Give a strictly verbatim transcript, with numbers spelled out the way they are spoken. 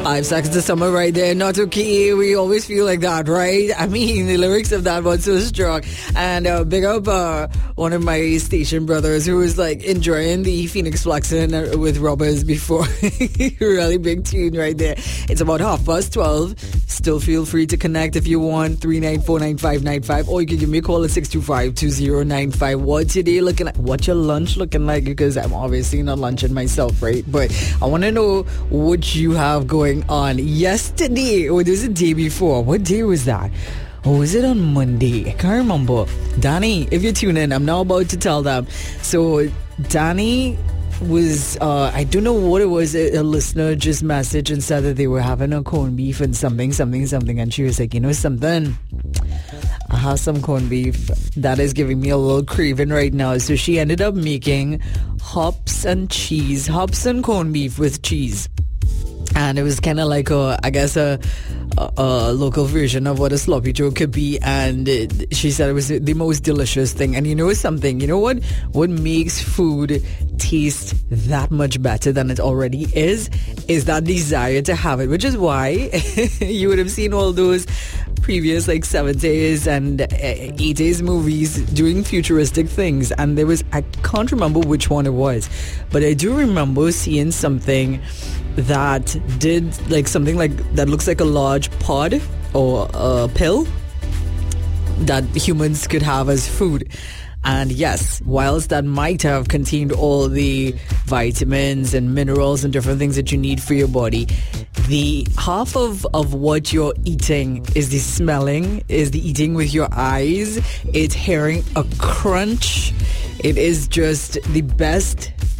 Five Seconds of Summer right there. Not okay. We always feel like that, right? I mean, the lyrics of that one so strong. And uh, big up uh, one of my station brothers who was like enjoying the Phoenix Flexing with Robbers before. Really big tune right there. It's about half past twelve. Still feel free to connect if you want. three nine four, nine five nine five. Or you can give me a call at six two five, two zero nine five. What today looking like? What's your lunch looking like? Because I'm obviously not lunching myself, right? But I want to know what you have going on. Yesterday, or was it the day before? What day was that? Or was it on Monday? I can't remember. Danny, if you're tuning in, I'm now about to tell them. So, Danny was, uh, I don't know what it was, a, a listener just messaged and said that they were having a corned beef and something, something, something. And she was like, you know something? I have some corned beef that is giving me a little craving right now. So she ended up making hops and cheese, hops and corned beef with cheese. And it was kind of like a, I guess a, a, a local version of what a sloppy joe could be. And it, she said it was the most delicious thing. And you know something, you know what? What makes food taste that much better than it already is, is that desire to have it. Which is why you would have seen all those previous like seventies and eighties movies doing futuristic things. And there was, I can't remember which one it was, but I do remember seeing something that did like something like that looks like a large pod or a pill that humans could have as food. And yes, whilst that might have contained all the vitamins and minerals and different things that you need for your body, the half of, of what you're eating is the smelling, is the eating with your eyes. It's hearing a crunch. It is just the best